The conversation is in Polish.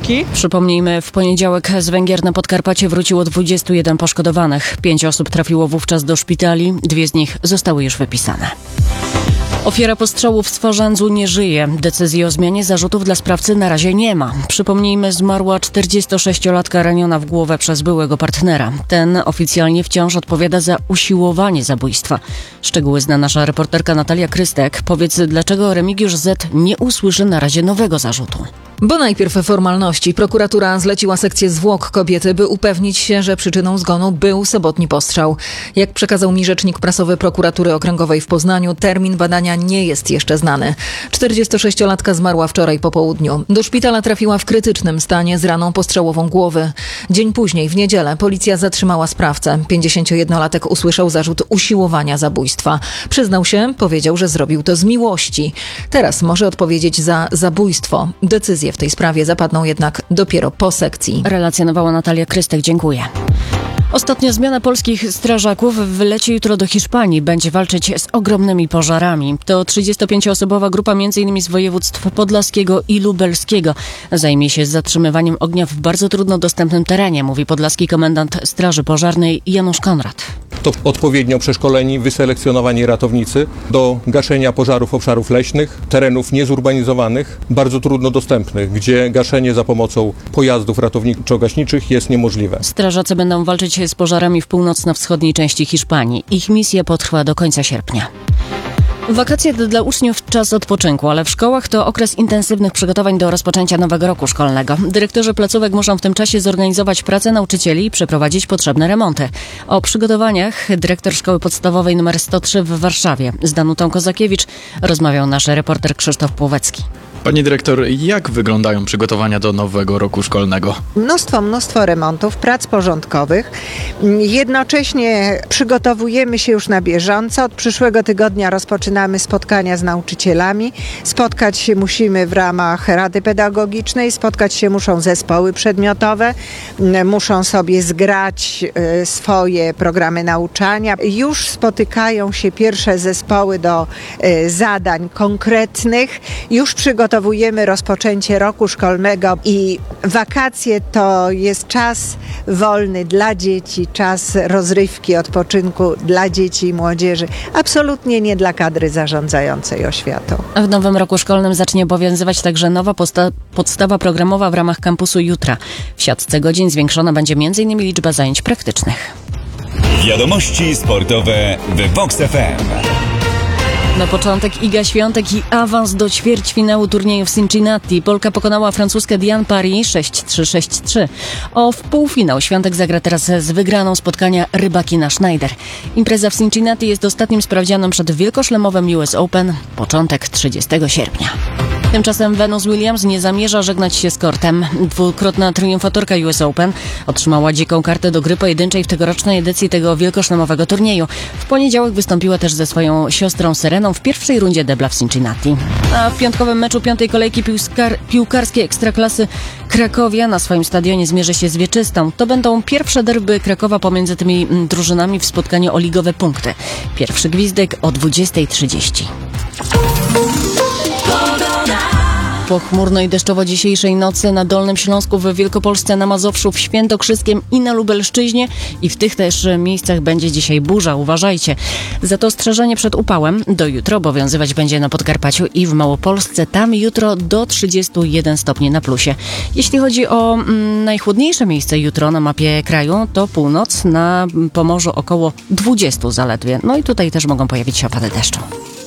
Polski. Przypomnijmy, w poniedziałek z Węgier na Podkarpacie wróciło 21 poszkodowanych. 5 osób trafiło wówczas do szpitali, 2 z nich zostały już wypisane. Ofiara postrzału w Swarzędzu nie żyje. Decyzji o zmianie zarzutów dla sprawcy na razie nie ma. Przypomnijmy, zmarła 46-latka raniona w głowę przez byłego partnera. Ten oficjalnie wciąż odpowiada za usiłowanie zabójstwa. Szczegóły zna nasza reporterka Natalia Krystek. Powiedz, dlaczego Remigiusz Z. nie usłyszy na razie nowego zarzutu? Bo najpierw formalności. Prokuratura zleciła sekcję zwłok kobiety, by upewnić się, że przyczyną zgonu był sobotni postrzał. Jak przekazał mi rzecznik prasowy Prokuratury Okręgowej w Poznaniu, termin badania nie jest jeszcze znany. 46-latka zmarła wczoraj po południu. Do szpitala trafiła w krytycznym stanie z raną postrzałową głowy. Dzień później, w niedzielę, policja zatrzymała sprawcę. 51-latek usłyszał zarzut usiłowania zabójstwa. Przyznał się, powiedział, że zrobił to z miłości. Teraz może odpowiedzieć za zabójstwo. Decyzje w tej sprawie zapadną jednak dopiero po sekcji. Relacjonowała Natalia Krystek. Dziękuję. Ostatnia zmiana polskich strażaków wyleci jutro do Hiszpanii. Będzie walczyć z ogromnymi pożarami. To 35-osobowa grupa m.in. z województw podlaskiego i lubelskiego. Zajmie się zatrzymywaniem ognia w bardzo trudno dostępnym terenie, mówi podlaski komendant Straży Pożarnej Janusz Konrad. To odpowiednio przeszkoleni, wyselekcjonowani ratownicy do gaszenia pożarów obszarów leśnych, terenów niezurbanizowanych, bardzo trudno dostępnych, gdzie gaszenie za pomocą pojazdów ratowniczo-gaśniczych jest niemożliwe. Strażacy będą walczyć z pożarami w północno-wschodniej części Hiszpanii. Ich misja potrwa do końca sierpnia. Wakacje to dla uczniów czas odpoczynku, ale w szkołach to okres intensywnych przygotowań do rozpoczęcia nowego roku szkolnego. Dyrektorzy placówek muszą w tym czasie zorganizować pracę nauczycieli i przeprowadzić potrzebne remonty. O przygotowaniach dyrektor Szkoły Podstawowej nr 103 w Warszawie z Danutą Kozakiewicz rozmawiał nasz reporter Krzysztof Płowecki. Pani dyrektor, jak wyglądają przygotowania do nowego roku szkolnego? Mnóstwo remontów, prac porządkowych. Jednocześnie przygotowujemy się już na bieżąco. Od przyszłego tygodnia rozpoczynamy spotkania z nauczycielami. Spotkać się musimy w ramach Rady Pedagogicznej, spotkać się muszą zespoły przedmiotowe, muszą sobie zgrać swoje programy nauczania. Już spotykają się pierwsze zespoły do zadań konkretnych. Już przygotowujemy rozpoczęcie roku szkolnego i wakacje to jest czas wolny dla dzieci, czas rozrywki, odpoczynku dla dzieci i młodzieży. Absolutnie nie dla kadry zarządzającej oświatą. W nowym roku szkolnym zacznie obowiązywać także nowa podstawa programowa w ramach kampusu Jutra. W siatce godzin zwiększona będzie m.in. liczba zajęć praktycznych. Wiadomości sportowe w Vox FM. Na początek Iga Świątek i awans do ćwierćfinału turnieju w Cincinnati. Polka pokonała francuskę Diane Paris 6-3, 6-3. W półfinał Świątek zagra teraz z wygraną spotkania Rybakina Schneider. Impreza w Cincinnati jest ostatnim sprawdzianem przed wielkoszlemowym US Open. Początek 30 sierpnia. Tymczasem Venus Williams nie zamierza żegnać się z kortem. Dwukrotna triumfatorka US Open otrzymała dziką kartę do gry pojedynczej w tegorocznej edycji tego wielkoszlemowego turnieju. W poniedziałek wystąpiła też ze swoją siostrą Sereną w pierwszej rundzie debla w Cincinnati. A w piątkowym meczu piątej kolejki piłkarskiej Ekstraklasy Krakowia na swoim stadionie zmierzy się z Wieczystą. To będą pierwsze derby Krakowa pomiędzy tymi drużynami w spotkaniu o ligowe punkty. Pierwszy gwizdek o 20:30. Pochmurno i deszczowo dzisiejszej nocy na Dolnym Śląsku, w Wielkopolsce, na Mazowszu, w Świętokrzyskiem i na Lubelszczyźnie. I w tych też miejscach będzie dzisiaj burza. Uważajcie. Za to ostrzeżenie przed upałem do jutro obowiązywać będzie na Podkarpaciu i w Małopolsce. Tam jutro do 31 stopni na plusie. Jeśli chodzi o najchłodniejsze miejsce jutro na mapie kraju, to północ, na Pomorzu około 20 zaledwie. No i tutaj też mogą pojawić się opady deszczu.